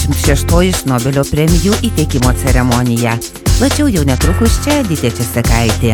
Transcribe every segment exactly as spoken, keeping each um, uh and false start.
trisdešimt šeštoji Šnobelio premijų įteikimo ceremonija. Plačiau jau netrukus čia Edita Česakaitė.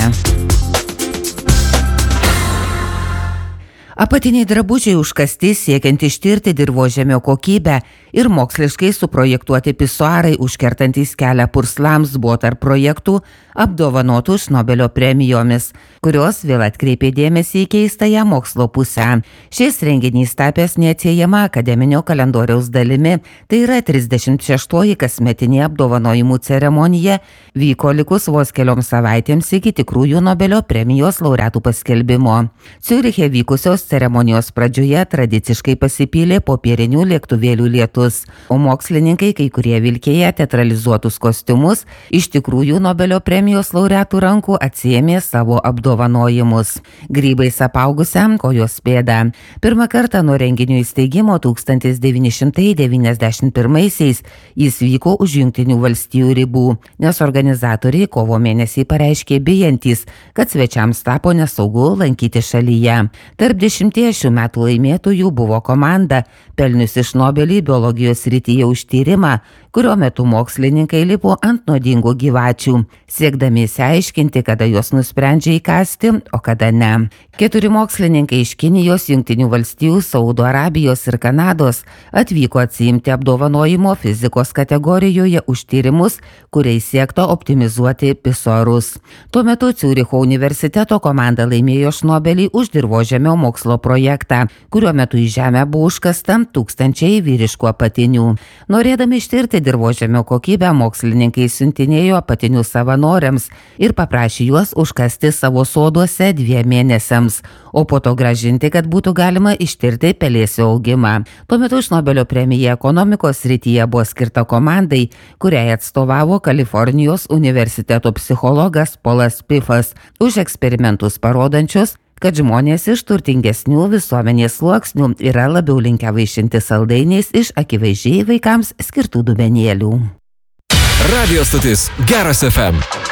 Apatiniai drabužiai užkasti siekiant ištirti dirvožemio kokybę ir moksliškai suprojektuoti pisuarai užkertantys kelią purslams buvo tarp projektų apdovanotų Šnobelio premijomis, kurios vėl atkreipė dėmesį į keistąją mokslo pusę. Šis renginys tapęs neatsiejama akademinio kalendoriaus dalimi, tai yra trisdešimt šeštoji kasmetinė apdovanojimų ceremonija, vyko likus vos kelioms savaitėms iki tikrųjų Nobelio premijos laureatų paskelbimo. Ciuriche vykusios ceremonijos pradžioje tradiciškai pasipylė popierinių lėktuvėlių lietus, o mokslininkai, kai kurie vilkėję teatralizuotus kostiumus, iš tikrųjų Nobelio premijos laureatų rankų atsiėmė savo apdovanojimus. Grybais apaugusiam kojos pėda. Pirmą kartą nuo renginio įsteigimo tūkstantis devyni šimtai devyniasdešimt pirmaisiais jis vyko už Jungtinių valstijų ribų, nes organizatoriai kovo mėnesį pareiškė bijantys, kad svečiams tapo nesaugu lankyti šalyje. Tarp dešimties šių metų laimėtojų buvo komanda, pelniusi Šnobelį biologijos srityje už tyrimą, kurio metu mokslininkai lipo ant nuodingų gyvačių, siekdami išsiaiškinti, kada jos nusprendžia įkąsti, o kada ne. Keturi mokslininkai iš Kinijos, Jungtinių valstijų, Saudo Arabijos ir Kanados atvyko atsiimti apdovanojimo fizikos kategorijoje už tyrimus, kuriais siekta optimizuoti pisuarus. Tuo metu Ciuricho universiteto komanda laimėjo Šnobelį už dirvožemio mokslo projektą, kuriuo metu į žemę buvo užkasta tūkstančiai vyriškų apatinių. Norėdami ištirti dirvožemio kokybę, mokslininkai siuntinėjo apatinius savanoriams ir paprašė juos užkasti savo soduose dviem mėnesiams, o po to grąžinti, kad būtų galima ištirti pelėsio augimą. Tuo metu Šnobelio premija ekonomikos srityje buvo skirta komandai, kuriai atstovavo Kalifornijos universiteto psichologas Polas Pifas už eksperimentus parodančius, kad žmonės iš turtingesnių visuomenės sluoksnių yra labiau linkę vaišinti saldainiais iš akivaizdžiai vaikams skirtų dubenėlių. Radio stotis Geras F M.